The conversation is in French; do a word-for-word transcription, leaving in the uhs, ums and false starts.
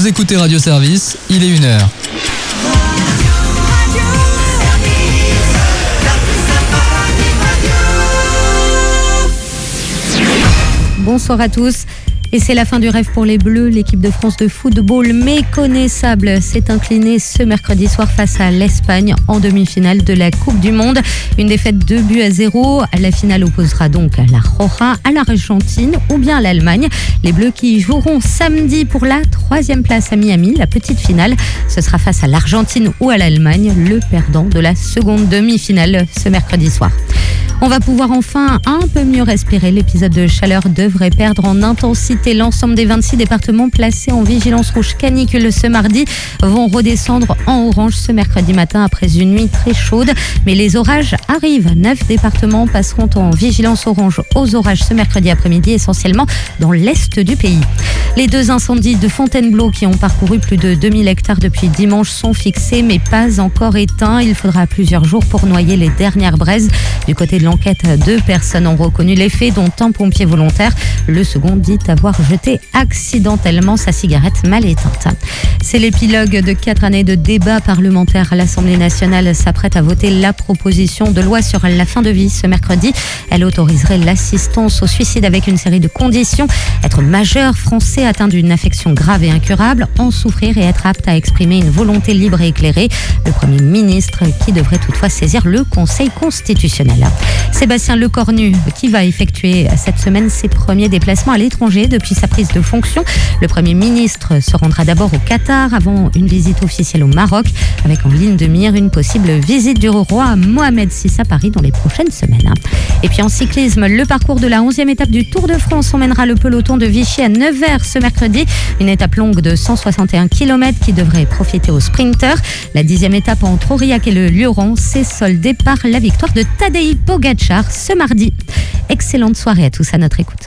Vous écoutez Radio Service, il est une heure. Bonsoir à tous. Et c'est la fin du rêve pour les Bleus. L'équipe de France de football méconnaissable s'est inclinée ce mercredi soir face à l'Espagne en demi-finale de la Coupe du Monde. Une défaite deux buts à zéro. La finale opposera donc la Roja à l'Argentine ou bien à l'Allemagne. Les Bleus qui joueront samedi pour la troisième place à Miami. La petite finale, ce sera face à l'Argentine ou à l'Allemagne, le perdant de la seconde demi-finale ce mercredi soir. On va pouvoir enfin un peu mieux respirer. L'épisode de chaleur devrait perdre en intensité. L'ensemble des vingt-six départements placés en vigilance rouge canicule ce mardi vont redescendre en orange ce mercredi matin après une nuit très chaude. Mais les orages arrivent. Neuf départements passeront en vigilance orange aux orages ce mercredi après-midi, essentiellement dans l'est du pays. Les deux incendies de Fontainebleau qui ont parcouru plus de deux mille hectares depuis dimanche sont fixés mais pas encore éteints. Il faudra plusieurs jours pour noyer les dernières braises. Du côté de l'enquête, deux personnes ont reconnu les faits, dont un pompier volontaire. Le second dit avoir jeté accidentellement sa cigarette mal éteinte. C'est l'épilogue de quatre années de débats parlementaires. L'Assemblée nationale s'apprête à voter la proposition de loi sur la fin de vie ce mercredi. Elle autoriserait l'assistance au suicide avec une série de conditions. Être majeur, français, atteint d'une affection grave et incurable, en souffrir et être apte à exprimer une volonté libre et éclairée. Le Premier ministre qui devrait toutefois saisir le Conseil constitutionnel. Sébastien Lecornu qui va effectuer cette semaine ses premiers déplacements à l'étranger depuis sa prise de fonction. Le Premier ministre se rendra d'abord au Qatar avant une visite officielle au Maroc, avec en ligne de mire une possible visite du roi Mohamed six à Paris dans les prochaines semaines. Et puis en cyclisme, le parcours de la onzième étape du Tour de France emmènera le peloton de Vichy à Nevers ce mercredi. Une étape longue de cent soixante et un kilomètres qui devrait profiter aux sprinteurs. La dixième étape entre Aurillac et le Luron s'est soldée par la victoire de Tadej Pogacar ce mardi. Excellente soirée à tous à notre écoute.